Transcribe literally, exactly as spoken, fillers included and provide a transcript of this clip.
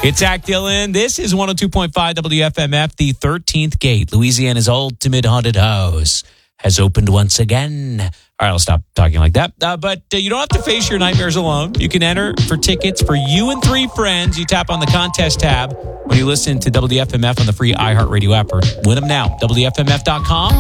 It's Zach Dillon. This is one oh two point five W F M F. The thirteenth gate, Louisiana's ultimate haunted house, has opened once again. All right, I'll stop talking like that. Uh, but uh, you don't have to face your nightmares alone. You can enter for tickets for you and three friends. You tap on the contest tab when you listen to W F M F on the free iHeartRadio app, or win them now. W F M F dot com.